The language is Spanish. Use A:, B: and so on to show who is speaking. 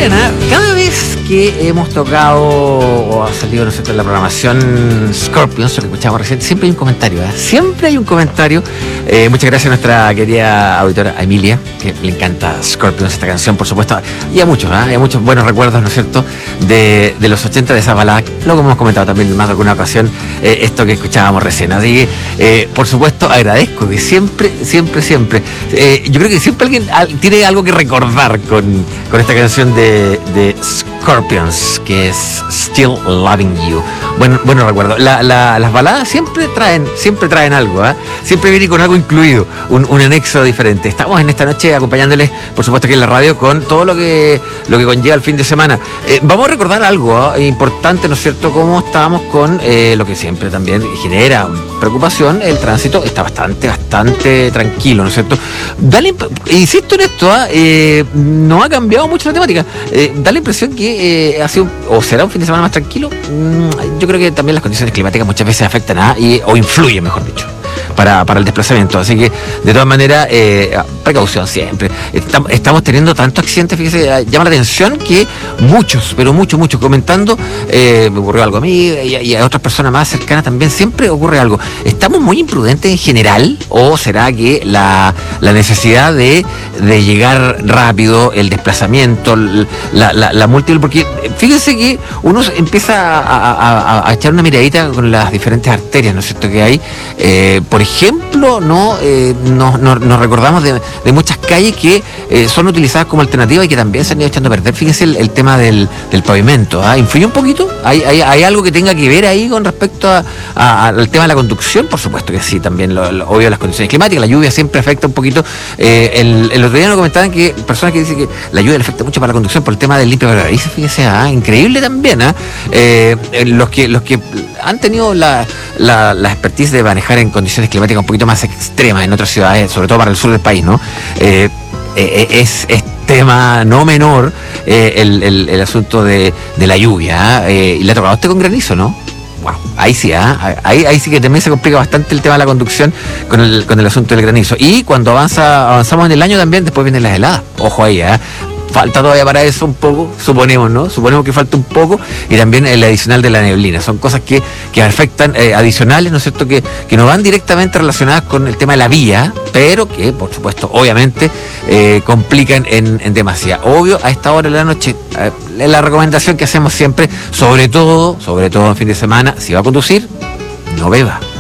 A: crean, cada vez que hemos tocado o ha salido, ¿no es cierto?, en la programación Scorpions, lo que escuchamos recién, siempre hay un comentario, siempre hay un comentario. Muchas gracias a nuestra querida auditora Emilia, que le encanta Scorpions, esta canción, por supuesto, y a muchos buenos recuerdos, ¿no es cierto?, de los 80, de esa balada. Luego hemos comentado también en más de alguna ocasión esto que escuchábamos recién. Así que, por supuesto, agradezco que siempre, yo creo que siempre alguien tiene algo que recordar con esta canción de Scorpions, que es Still Loving You. Bueno recuerdo. Las baladas siempre traen algo, siempre viene con algo incluido, un anexo diferente. Estamos en esta noche acompañándoles, por supuesto, aquí en la radio, con todo lo que conlleva el fin de semana. Vamos a recordar algo importante, ¿no es cierto?, cómo estábamos con lo que siempre también genera preocupación. El tránsito está bastante tranquilo, ¿no es cierto? Insisto en esto, no ha cambiado mucho la temática. Da la impresión que ha sido, o será un fin de semana más tranquilo. Yo creo que también las condiciones climáticas muchas veces afectan o influyen, mejor dicho, para el desplazamiento. Así que, de todas maneras, precaución siempre. Estamos teniendo tantos accidentes, fíjese, llama la atención que muchos comentando, me ocurrió algo a mí y a otras personas más cercanas también, siempre ocurre algo. ¿Estamos muy imprudentes en general o será que la necesidad de llegar rápido, el desplazamiento, la múltiple? Porque fíjense que uno empieza a echar una miradita con las diferentes arterias, ¿no es cierto?, que hay. Por ejemplo, nos recordamos de muchas calles que son utilizadas como alternativa y que también se han ido echando a perder. Fíjense el tema del pavimento. ¿Influye un poquito? ¿Hay algo que tenga que ver ahí con respecto al tema de la conducción? Por supuesto que sí, también obvio las condiciones climáticas, la lluvia siempre afecta un poquito. El otro día nos comentaban que personas que dicen que la lluvia le afecta mucho para la conducción por el tema del limpio parabrisas. Fíjese, increíble también. Los que han tenido la expertise de manejar en condiciones climáticas un poquito más extremas en otras ciudades, sobre todo para el sur del país, ¿no? Es tema no menor el asunto de la lluvia, y le ha tocado a usted con granizo, ¿no? Wow, ahí sí, ahí sí que también se complica bastante el tema de la conducción con el asunto del granizo. Y cuando avanzamos en el año también, después vienen las heladas. Ojo ahí, falta todavía para eso un poco, suponemos, ¿no? Suponemos que falta un poco, y también el adicional de la neblina. Son cosas que afectan, adicionales, ¿no es cierto?, que no van directamente relacionadas con el tema de la vía, pero que, por supuesto, obviamente, complican en demasía. Obvio, a esta hora de la noche, la recomendación que hacemos siempre, sobre todo en fin de semana, si va a conducir, no beba.